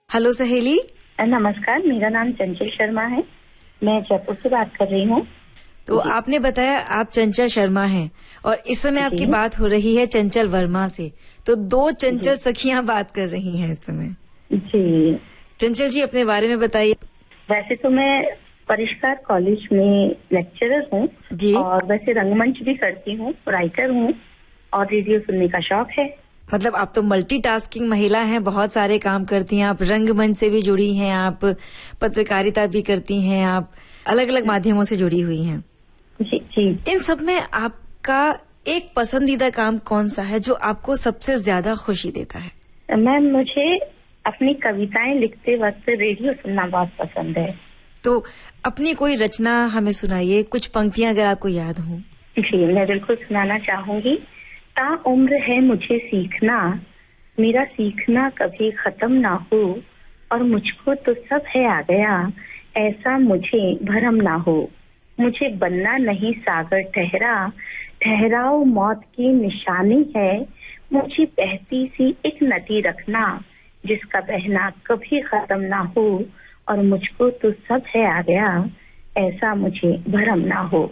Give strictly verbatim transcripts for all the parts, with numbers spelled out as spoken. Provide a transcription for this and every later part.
Hello सहेली। नमस्कार, मेरा नाम चंचल शर्मा है। मैं जयपुर से बात कर रही हूँ। तो आपने बताया आप चंचल शर्मा हैं और इस समय आपकी बात हो रही है चंचल वर्मा से। तो दो चंचल सखियां बात कर रही हैं इस समय। जी चंचल जी, अपने बारे में बताइए। वैसे तो मैं परिष्कार कॉलेज में लेक्चरर हूँ जी। और वैसे रंगमंच भी करती हूँ, राइटर हूँ और रेडियो सुनने का शौक है। मतलब आप तो मल्टीटास्किंग महिला हैं, बहुत सारे काम करती हैं। आप रंगमंच से भी जुड़ी हैं, आप पत्रकारिता भी करती हैं, आप अलग अलग माध्यमों से जुड़ी हुई हैं। जी जी। इन सब में आपका एक पसंदीदा काम कौन सा है जो आपको सबसे ज्यादा खुशी देता है? मैम, मुझे अपनी कविताएं लिखते वक्त रेडियो सुनना बहुत पसंद है। तो अपनी कोई रचना हमें सुनाइए, कुछ पंक्तियां अगर आपको याद हों। जी, मैं बिल्कुल सुनाना चाहूंगी। ता उम्र है मुझे सीखना, मेरा सीखना कभी खत्म ना हो, और मुझको तो सब है आ गया, ऐसा मुझे भरम ना हो। मुझे बनना नहीं सागर ठहरा, ठहराओ मौत की निशानी है। मुझे बहती सी एक नदी रखना, जिसका बहना कभी खत्म ना हो, और मुझको तो सब है आ गया, ऐसा मुझे भरम ना हो।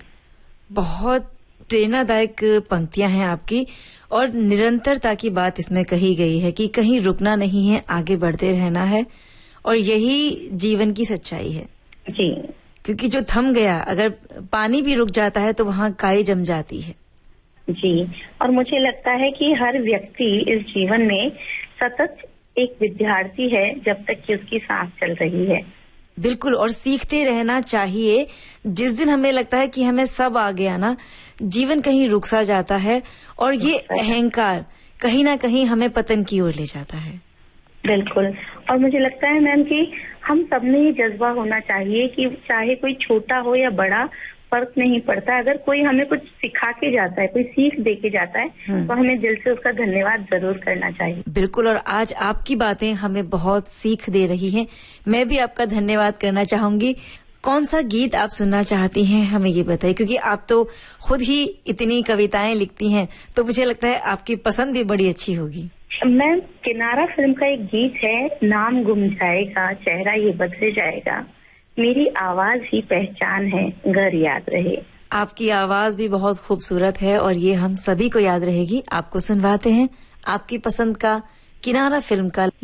बहुत प्रेरणादायक पंक्तियां हैं आपकी और निरंतरता की बात इसमें कही गई है कि कहीं रुकना नहीं है, आगे बढ़ते रहना है, और यही जीवन की सच्चाई है। जी। क्योंकि जो थम गया, अगर पानी भी रुक जाता है तो वहाँ काई जम जाती है। जी, और मुझे लगता है कि हर व्यक्ति इस जीवन में सतत एक विद्यार्थी है जब तक कि उसकी सांस चल रही है। बिल्कुल, और सीखते रहना चाहिए। जिस दिन हमें लगता है कि हमें सब आ गया ना, जीवन कहीं रुक सा जाता है और ये अहंकार कहीं ना कहीं हमें पतन की ओर ले जाता है। बिल्कुल, और मुझे लगता है मैम कि हम सब में ये जज्बा होना चाहिए कि चाहे कोई छोटा हो या बड़ा, फर्क नहीं पड़ता। अगर कोई हमें कुछ सिखा के जाता है, कोई सीख दे के जाता है, तो हमें दिल से उसका धन्यवाद जरूर करना चाहिए। बिल्कुल, और आज आपकी बातें हमें बहुत सीख दे रही हैं। मैं भी आपका धन्यवाद करना चाहूंगी। कौन सा गीत आप सुनना चाहती हैं, हमें ये बताइए, क्योंकि आप तो खुद ही इतनी कविताएं लिखती हैं, तो मुझे लगता है आपकी पसंद भी बड़ी अच्छी होगी। मैम, किनारा फिल्म का एक गीत है, नाम गुम जाएगा, चेहरा ये बदल जाएगा, मेरी आवाज ही पहचान है, घर याद रहे। आपकी आवाज भी बहुत खूबसूरत है और ये हम सभी को याद रहेगी। आपको सुनवाते हैं आपकी पसंद का किनारा फिल्म का